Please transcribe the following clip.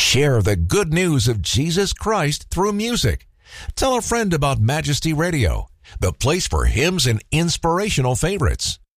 Share the good news of Jesus Christ through music. Tell a friend about Majesty Radio, the place for hymns and inspirational favorites.